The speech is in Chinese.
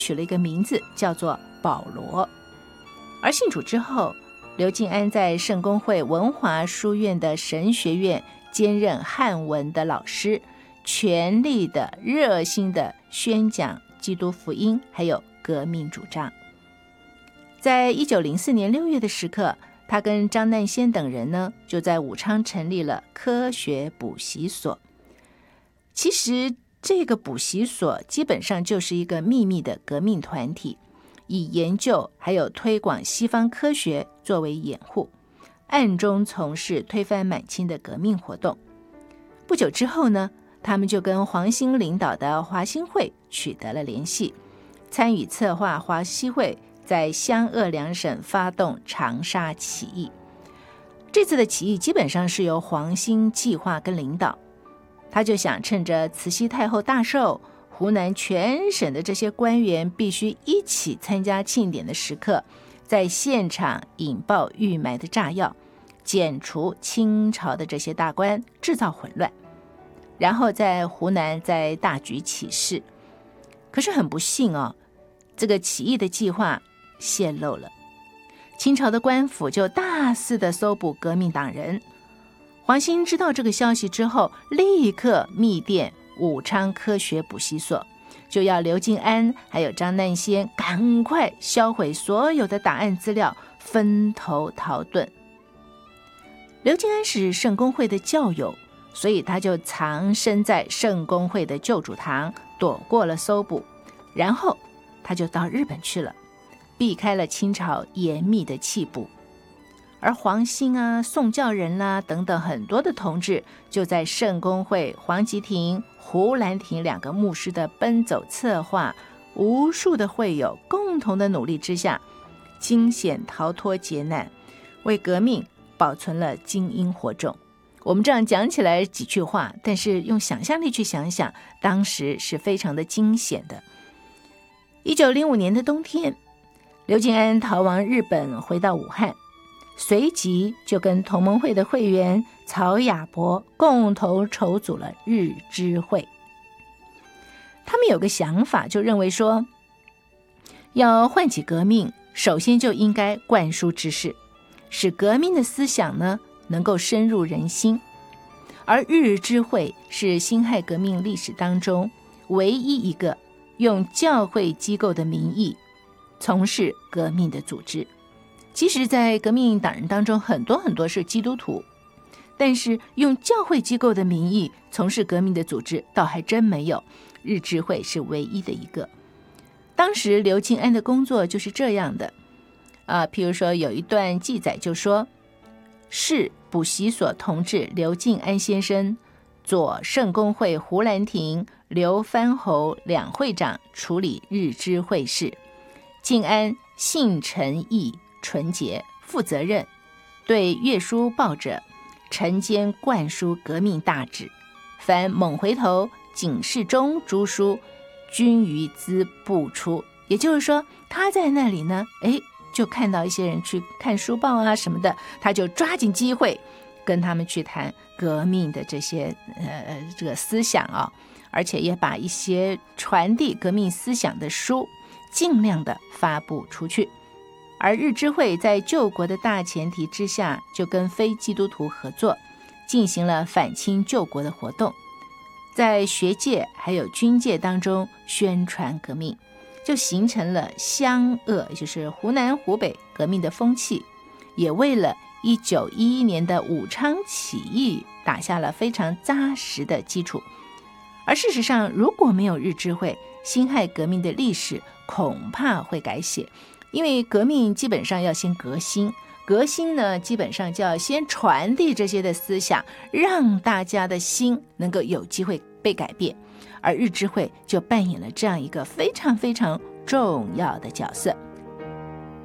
取了一个名字叫做保罗。而信主之后，刘敬安在圣公会文华书院的神学院兼任汉文的老师，全力的热心的宣讲基督福音还有革命主张。在1904年6月的时刻，他跟张难先等人呢，就在武昌成立了科学补习所。其实这个补习所基本上就是一个秘密的革命团体，以研究还有推广西方科学作为掩护，暗中从事推翻满清的革命活动。不久之后呢，他们就跟黄兴领导的华兴会取得了联系，参与策划华西会在湘鄂两省发动长沙起义。这次的起义基本上是由黄兴计划跟领导，他就想趁着慈禧太后大寿，湖南全省的这些官员必须一起参加庆典的时刻，在现场引爆预埋的炸药，剪除清朝的这些大官，制造混乱，然后在湖南再大举起事。可是很不幸哦，这个起义的计划泄露了，清朝的官府就大肆的搜捕革命党人。黄兴知道这个消息之后，立刻密电武昌科学补习所，就要刘敬安还有张难先赶快销毁所有的档案资料，分头逃遁。刘敬安是圣公会的教友，所以他就藏身在圣公会的旧主堂，躲过了搜捕，然后他就到日本去了，避开了清朝严密的缉捕。而黄兴啊、宋教仁啦、等等很多的同志，就在圣公会黄吉亭、胡兰亭两个牧师的奔走策划，无数的会友共同的努力之下，惊险逃脱劫难，为革命保存了精英火种。我们这样讲起来几句话，但是用想象力去想想，当时是非常的惊险的。1905年的冬天，刘敬安逃亡日本，回到武汉，随即就跟同盟会的会员曹亚伯共同筹组了日知会。他们有个想法，就认为说，要唤起革命，首先就应该灌输知识，使革命的思想呢能够深入人心。而日知会是辛亥革命历史当中唯一一个用教会机构的名义从事革命的组织。其实在革命党人当中，很多是基督徒，但是用教会机构的名义从事革命的组织倒还真没有，日知会是唯一的一个。当时刘敬安的工作就是这样的譬如说有一段记载就说，是补习所同志刘敬安先生，左圣公会胡兰亭、刘藩侯两会长处理日知会事。敬安信诚义纯洁，负责任，对阅书报者晨间灌输革命大旨，凡猛回头、警示中诸书均于兹布出。也就是说，他在那里呢，就看到一些人去看书报啊什么的，他就抓紧机会跟他们去谈革命的这些这个思想而且也把一些传递革命思想的书尽量的发布出去。而日知会在救国的大前提之下，就跟非基督徒合作，进行了反清救国的活动，在学界还有军界当中宣传革命，就形成了湘鄂，也就是湖南湖北革命的风气，也为了1911年的武昌起义打下了非常扎实的基础。而事实上，如果没有日知会，辛亥革命的历史恐怕会改写，因为革命基本上要先革新，革新呢基本上就要先传递这些的思想，让大家的心能够有机会被改变，而日知会就扮演了这样一个非常非常重要的角色。